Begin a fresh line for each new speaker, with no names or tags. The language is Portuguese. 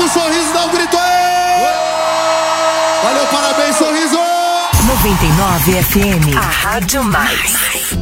com sorriso, dá um grito aí! Valeu, parabéns, sorriso!
99 FM, a Rádio Mais.